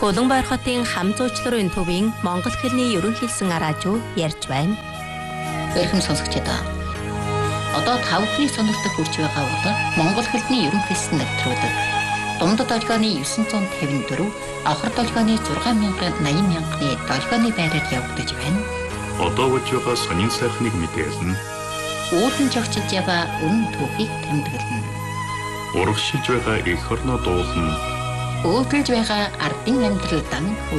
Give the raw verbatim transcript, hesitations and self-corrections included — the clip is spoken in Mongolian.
Улаанбаяр хотын хам зуучларын төвийн монгол хэлний ерөнхийлсэн араажуу ярьж байна. Өрхөм сонсогчдоо. Одоо тав хүний сонирхдаг хүрч байгаа бол монгол хэлний ерөнхийлсэн нэвтрүүлэг. Дундад долгионы дев'ять пятьдесят четыре, авхар долгионы шесть мянга восемьдесят мянганы долгионы байраар явагдаж байна. Одоо болж байгаа сонин сайхныг мэдээлнэ. Уулын жогчж яваа үнэн түүхийг тэмдэглэнэ. Урагшилж байгаа эх орноо дуулна. Өөдрөж байгаа ардын амьдрал дан